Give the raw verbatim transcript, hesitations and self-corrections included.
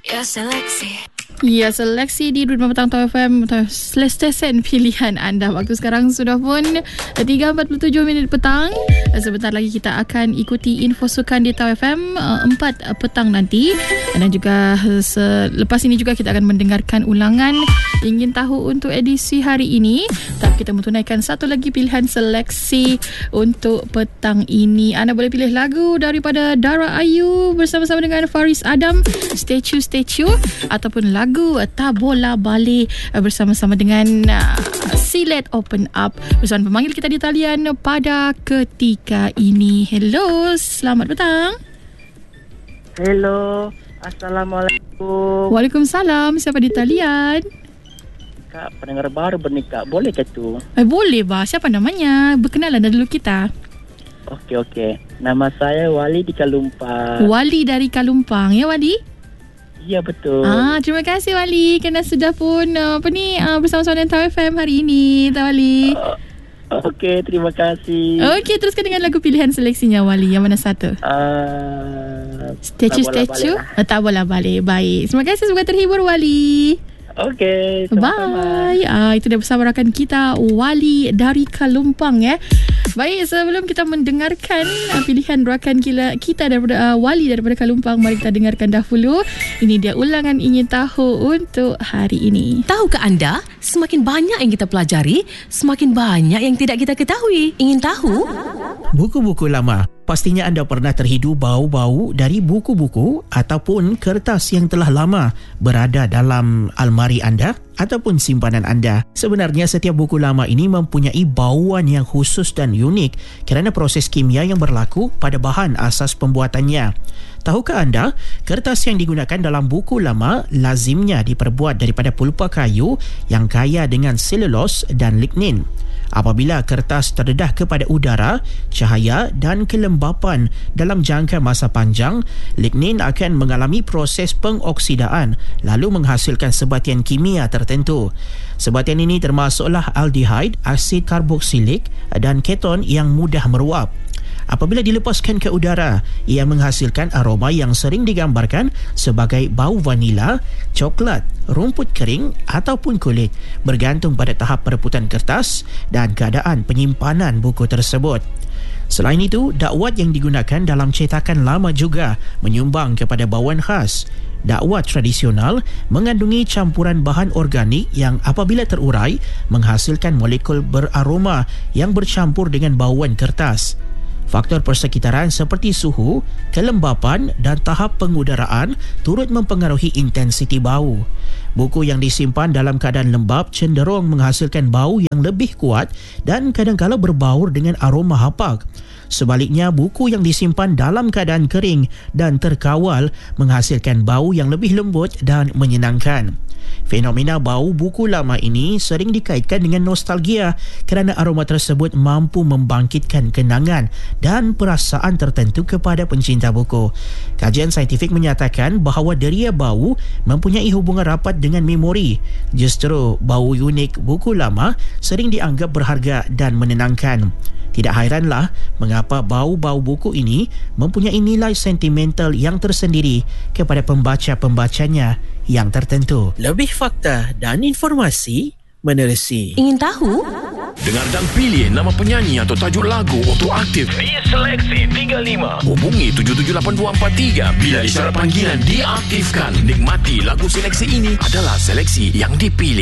Ya seleksi. Ya, seleksi di Rumah Petang Tau F M, stesen pilihan anda. Waktu sekarang sudah pun tiga empat puluh tujuh minit petang. Sebentar lagi kita akan ikuti info sukan di Tau F M empat petang nanti. Dan juga selepas ini juga kita akan mendengarkan ulangan Ingin Tahu untuk edisi hari ini. Tapi kita mentunaikan satu lagi pilihan seleksi untuk petang ini. Anda boleh pilih lagu daripada Dara Ayu bersama-sama dengan Faris Adam, Statue Statue, ataupun lagu Tak Bola Balik bersama-sama dengan uh, Silet Open Up bersama pemanggil kita di talian pada ketika ini. Hello, selamat petang. Hello, Assalamualaikum. Waalaikumsalam. Siapa di talian? Kak, pendengar baru bernikah, boleh ke tu? Eh, boleh bah. Siapa namanya? Berkenalan dah dulu kita. Okey, okey. Nama saya Wali di Kalumpang. Wali dari Kalumpang, ya Wali? Ya, betul. Ah, terima kasih Wali kerana sudah pun uh, apa ni uh, bersama-sama dengan Tau F M hari ini, Tau Wali. Uh, Okey, terima kasih. Okey, teruskan dengan lagu pilihan seleksinya Wali. Yang mana satu? Uh, Statue Statue? Lah. Tak Bola Balik. Baik. Terima kasih, semoga terhibur Wali. Okey, bye. Ah, itu dia bersama rakan kita Wali dari Kalumpang ya. Baik, sebelum kita mendengarkan uh, pilihan rakan kita, kita daripada uh, Wali daripada Kalumpang, mari kita dengarkan dahulu. Ini dia ulangan Ingin Tahu untuk hari ini. Tahukah anda, semakin banyak yang kita pelajari, semakin banyak yang tidak kita ketahui. Ingin tahu? Buku-buku lama. Pastinya anda pernah terhidu bau-bau dari buku-buku ataupun kertas yang telah lama berada dalam almari anda ataupun simpanan anda. Sebenarnya setiap buku lama ini mempunyai bauan yang khusus dan unik kerana proses kimia yang berlaku pada bahan asas pembuatannya. Tahukah anda, kertas yang digunakan dalam buku lama lazimnya diperbuat daripada pulpa kayu yang kaya dengan selulos dan lignin. Apabila kertas terdedah kepada udara, cahaya dan kelembapan dalam jangka masa panjang, lignin akan mengalami proses pengoksidaan lalu menghasilkan sebatian kimia tertentu. Sebatian ini termasuklah aldehyde, asid karboksilik dan keton yang mudah meruap. Apabila dilepaskan ke udara, ia menghasilkan aroma yang sering digambarkan sebagai bau vanila, coklat, rumput kering ataupun kulit, bergantung pada tahap perebutan kertas dan keadaan penyimpanan buku tersebut. Selain itu, dakwat yang digunakan dalam cetakan lama juga menyumbang kepada bauan khas. Dakwat tradisional mengandungi campuran bahan organik yang apabila terurai menghasilkan molekul beraroma yang bercampur dengan bauan kertas. Faktor persekitaran seperti suhu, kelembapan dan tahap pengudaraan turut mempengaruhi intensiti bau. Buku yang disimpan dalam keadaan lembap cenderung menghasilkan bau yang lebih kuat dan kadang-kala berbaur dengan aroma hapak. Sebaliknya, buku yang disimpan dalam keadaan kering dan terkawal menghasilkan bau yang lebih lembut dan menyenangkan. Fenomena bau buku lama ini sering dikaitkan dengan nostalgia kerana aroma tersebut mampu membangkitkan kenangan dan perasaan tertentu kepada pencinta buku. Kajian saintifik menyatakan bahawa deria bau mempunyai hubungan rapat dengan memori. Justru bau unik buku lama sering dianggap berharga dan menenangkan. Tidak hairanlah mengapa bau-bau buku ini mempunyai nilai sentimental yang tersendiri kepada pembaca-pembacanya yang tertentu. Lebih fakta dan informasi menerusi. Ingin tahu? Dengar dan pilih nama penyanyi atau tajuk lagu untuk aktif di Seleksi tiga puluh lima. Hubungi tujuh tujuh lapan dua empat tiga bila isyarat panggilan diaktifkan. Nikmati lagu seleksi ini adalah seleksi yang dipilih.